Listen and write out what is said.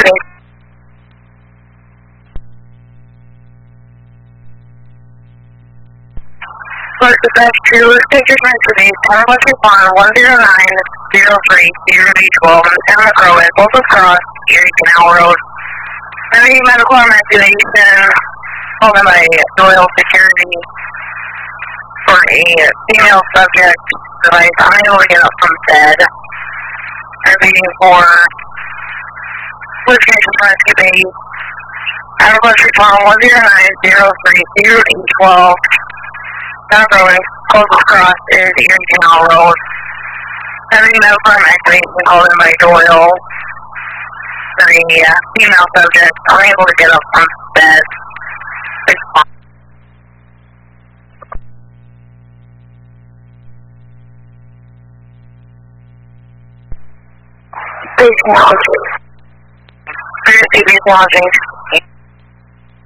First dispatch to Pictures Mercedes, 121-109-03-012, and McCrowan, Bolton Cross, Erie Canal Road. Any medical evacuation, called in by Doyle Security for a female subject device unable to get up from bed. They're waiting for Litigation for Rescue Base. Anniversary Tunnel 109-03-012. McCrowan, Bolton Cross is Erie Canal Road. Any medical evacuation called in by Doyle. A female subject unable to get up from bed. Base lodging. Base lodging.